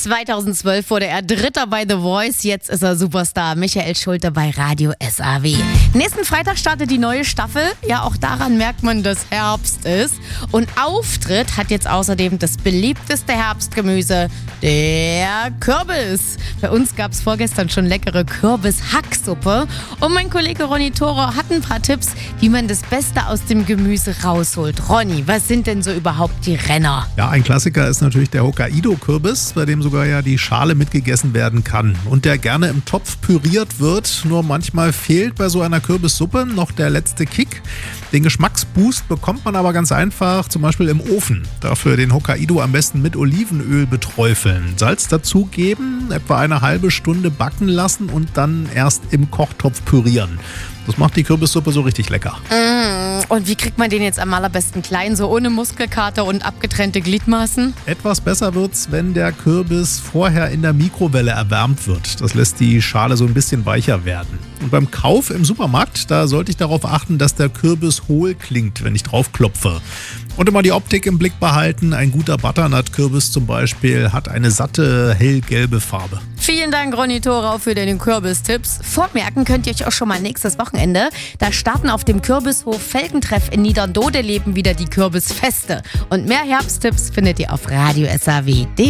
2012 wurde er Dritter bei The Voice, jetzt ist er Superstar. Michael Schulte bei Radio SAW. Nächsten Freitag startet die neue Staffel. Ja, auch daran merkt man, dass Herbst ist. Und Auftritt hat jetzt außerdem das beliebteste Herbstgemüse, der Kürbis. Bei uns gab es vorgestern schon leckere Kürbis-Hacksuppe. Und mein Kollege Ronny Thore hat ein paar Tipps, wie man das Beste aus dem Gemüse rausholt. Ronny, was sind denn so überhaupt die Renner? Ja, ein Klassiker ist natürlich der Hokkaido-Kürbis, bei dem sogar ja die Schale mitgegessen werden kann und der gerne im Topf püriert wird. Nur manchmal fehlt bei so einer Kürbissuppe noch der letzte Kick. Den Geschmacksboost bekommt man aber ganz einfach, zum Beispiel im Ofen. Dafür den Hokkaido am besten mit Olivenöl beträufeln, Salz dazugeben, etwa eine halbe Stunde backen lassen und dann erst im Kochtopf pürieren. Das macht die Kürbissuppe so richtig lecker. Und wie kriegt man den jetzt am allerbesten klein, so ohne Muskelkater und abgetrennte Gliedmaßen? Etwas besser wird's, wenn der Kürbis vorher in der Mikrowelle erwärmt wird. Das lässt die Schale so ein bisschen weicher werden. Und beim Kauf im Supermarkt, da sollte ich darauf achten, dass der Kürbis hohl klingt, wenn ich drauf klopfe. Und immer die Optik im Blick behalten. Ein guter Butternut-Kürbis zum Beispiel hat eine satte, hellgelbe Farbe. Vielen Dank, Ronny Thore, für deine Kürbis-Tipps. Vormerken könnt ihr euch auch schon mal nächstes Wochenende. Da starten auf dem Kürbishof Felgentreff in Niederdodeleben wieder die Kürbisfeste. Und mehr Herbsttipps findet ihr auf radiosaw.de.